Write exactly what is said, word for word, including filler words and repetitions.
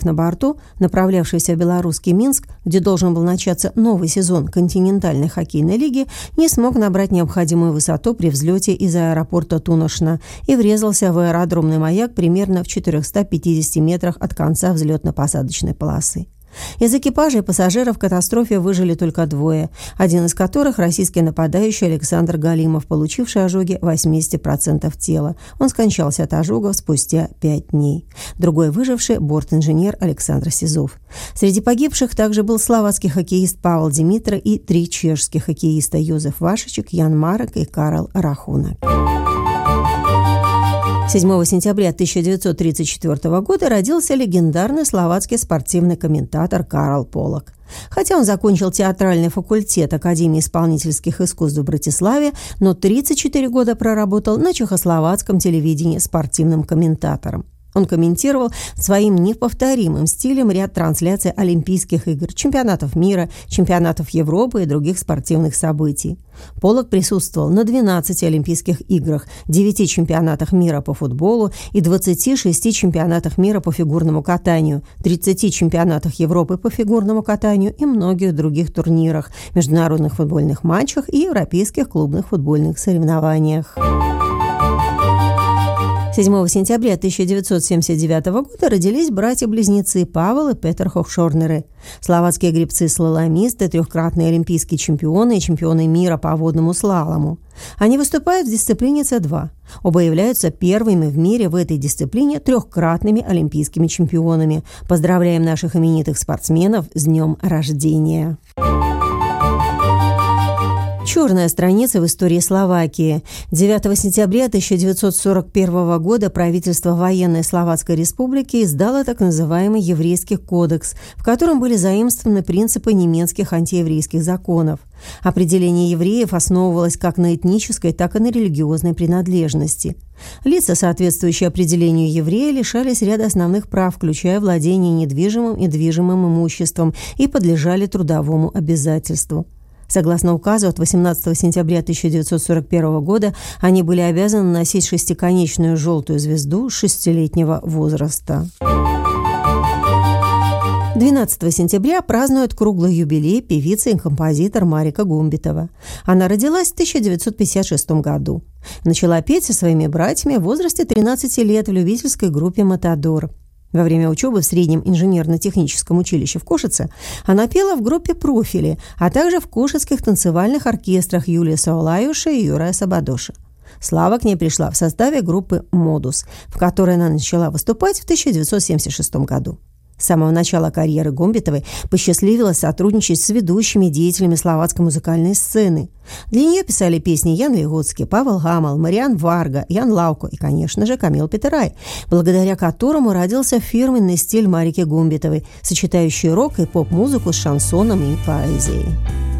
на борту, направлявшийся в белорусский Минск, где должен был начаться новый сезон континентальной хоккейной лиги, не смог набрать необходимую высоту при взлете из аэропорта Туношна и врезался в аэродромный маяк примерно в четырехстах пятидесяти метрах от конца взлетно-посадочной полосы. Из экипажа и пассажиров в катастрофе выжили только двое, один из которых российский нападающий Александр Галимов, получивший ожоги восемьдесят процентов тела. Он скончался от ожогов спустя пять дней. Другой выживший – бортинженер Александр Сизов. Среди погибших также был словацкий хоккеист Павел Димитра и три чешских хоккеиста – Йозеф Вашичек, Ян Марек и Карл Рахунек. седьмого сентября тысяча девятьсот тридцать четвёртого года родился легендарный словацкий спортивный комментатор Карл Полак. Хотя он закончил театральный факультет Академии исполнительских искусств в Братиславе, но тридцать четыре года проработал на чехословацком телевидении спортивным комментатором. Он комментировал своим неповторимым стилем ряд трансляций Олимпийских игр, чемпионатов мира, чемпионатов Европы и других спортивных событий. Полак присутствовал на двенадцати Олимпийских играх, девяти чемпионатах мира по футболу и двадцати шести чемпионатах мира по фигурному катанию, тридцати чемпионатах Европы по фигурному катанию и многих других турнирах, международных футбольных матчах и европейских клубных футбольных соревнованиях. седьмого сентября тысяча девятьсот семьдесят девятого года родились братья-близнецы Павел и Петер Хохшорнеры, словацкие гребцы-слаломисты, трехкратные олимпийские чемпионы и чемпионы мира по водному слалому. Они выступают в дисциплине С два. Оба являются первыми в мире в этой дисциплине трехкратными олимпийскими чемпионами. Поздравляем наших именитых спортсменов с днем рождения! Черная страница в истории Словакии. девятого сентября тысяча девятьсот сорок первого года правительство военной Словацкой Республики издало так называемый Еврейский кодекс, в котором были заимствованы принципы немецких антиеврейских законов. Определение евреев основывалось как на этнической, так и на религиозной принадлежности. Лица, соответствующие определению еврея, лишались ряда основных прав, включая владение недвижимым и движимым имуществом, и подлежали трудовому обязательству. Согласно указу от восемнадцатого сентября тысяча девятьсот сорок первого года, они были обязаны носить шестиконечную желтую звезду с шестилетнего возраста. двенадцатого сентября празднует круглый юбилей певица и композитор Марика Гумбитова. Она родилась в тысяча девятьсот пятьдесят шестом году. Начала петь со своими братьями в возрасте тринадцати лет в любительской группе «Матадор». Во время учебы в Среднем инженерно-техническом училище в Кошице она пела в группе «Профили», а также в кошицких танцевальных оркестрах Юлия Саулаюша и Юрая Сабадоша. Слава к ней пришла в составе группы «Модус», в которой она начала выступать в тысяча девятьсот семьдесят шестом году. С самого начала карьеры Гумбитовой посчастливилось сотрудничать с ведущими деятелями словацкой музыкальной сцены. Для нее писали песни Ян Вигоцкий, Павел Гамал, Мариан Варга, Ян Лауко и, конечно же, Камил Петерай, благодаря которому родился фирменный стиль Марики Гумбитовой, сочетающий рок и поп-музыку с шансоном и поэзией.